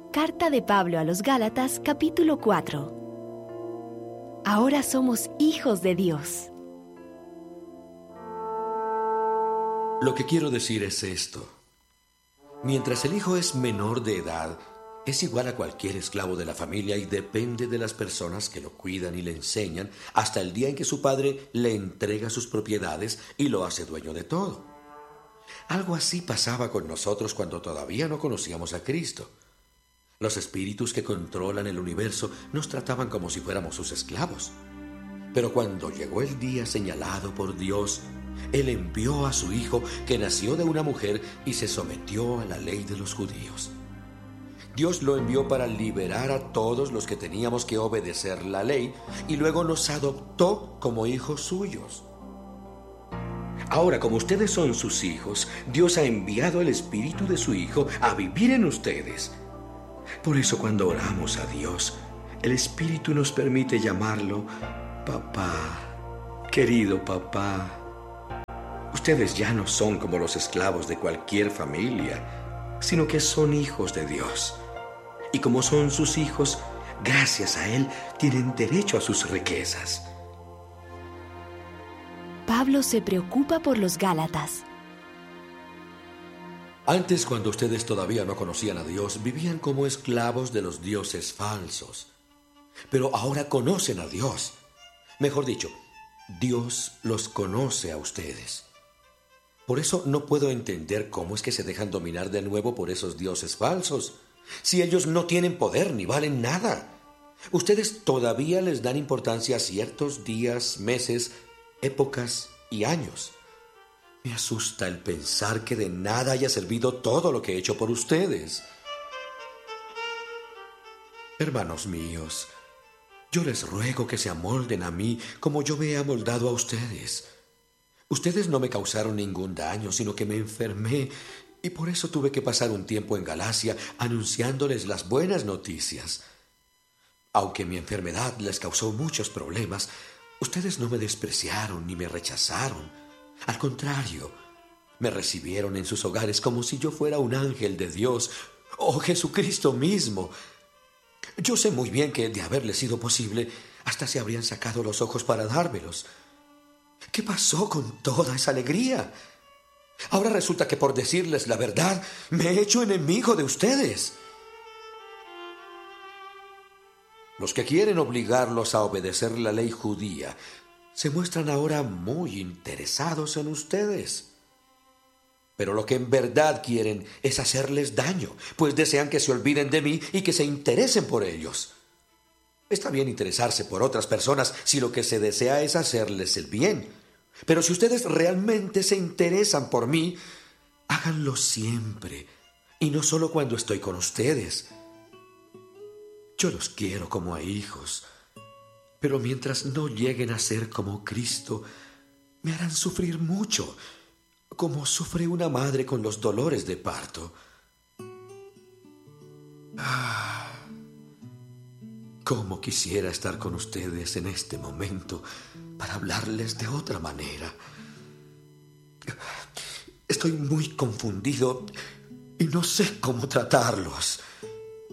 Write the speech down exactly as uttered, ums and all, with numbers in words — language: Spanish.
Carta de Pablo a los Gálatas, capítulo cuatro. Ahora somos hijos de Dios. Lo que quiero decir es esto. Mientras el hijo es menor de edad, es igual a cualquier esclavo de la familia y depende de las personas que lo cuidan y le enseñan hasta el día en que su padre le entrega sus propiedades y lo hace dueño de todo. Algo así pasaba con nosotros cuando todavía no conocíamos a Cristo. Los espíritus que controlan el universo nos trataban como si fuéramos sus esclavos. Pero cuando llegó el día señalado por Dios, Él envió a su Hijo, que nació de una mujer y se sometió a la ley de los judíos. Dios lo envió para liberar a todos los que teníamos que obedecer la ley y luego nos adoptó como hijos suyos. Ahora, como ustedes son sus hijos, Dios ha enviado el Espíritu de su Hijo a vivir en ustedes. Por eso cuando oramos a Dios, el Espíritu nos permite llamarlo Papá, querido Papá. Ustedes ya no son como los esclavos de cualquier familia, sino que son hijos de Dios. Y como son sus hijos, gracias a Él tienen derecho a sus riquezas. Pablo se preocupa por los Gálatas. Antes, cuando ustedes todavía no conocían a Dios, vivían como esclavos de los dioses falsos. Pero ahora conocen a Dios. Mejor dicho, Dios los conoce a ustedes. Por eso no puedo entender cómo es que se dejan dominar de nuevo por esos dioses falsos, si ellos no tienen poder ni valen nada. Ustedes todavía les dan importancia a ciertos días, meses, épocas y años. Me asusta el pensar que de nada haya servido todo lo que he hecho por ustedes. Hermanos míos, yo les ruego que se amolden a mí como yo me he amoldado a ustedes. Ustedes no me causaron ningún daño, sino que me enfermé, y por eso tuve que pasar un tiempo en Galacia anunciándoles las buenas noticias. Aunque mi enfermedad les causó muchos problemas, ustedes no me despreciaron ni me rechazaron. Al contrario, me recibieron en sus hogares como si yo fuera un ángel de Dios, o Jesucristo mismo. Yo sé muy bien que de haberles sido posible, hasta se habrían sacado los ojos para dármelos. ¿Qué pasó con toda esa alegría? Ahora resulta que por decirles la verdad, me he hecho enemigo de ustedes. Los que quieren obligarlos a obedecer la ley judía se muestran ahora muy interesados en ustedes. Pero lo que en verdad quieren es hacerles daño, pues desean que se olviden de mí y que se interesen por ellos. Está bien interesarse por otras personas si lo que se desea es hacerles el bien. Pero si ustedes realmente se interesan por mí, háganlo siempre, y no solo cuando estoy con ustedes. Yo los quiero como a hijos, pero mientras no lleguen a ser como Cristo, me harán sufrir mucho, como sufre una madre con los dolores de parto. Ah, cómo quisiera estar con ustedes en este momento para hablarles de otra manera. Estoy muy confundido y no sé cómo tratarlos.